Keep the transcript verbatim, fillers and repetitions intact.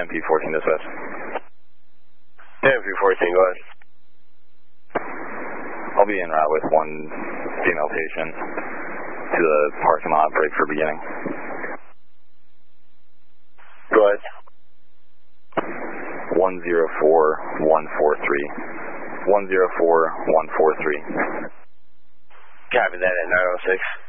M P fourteen dispatch. M P fourteen, go ahead. I'll be en route with one female patient to the parking lot break for beginning. Go ahead. one zero four one four three. one zero four one four three. Copy that at nine oh six.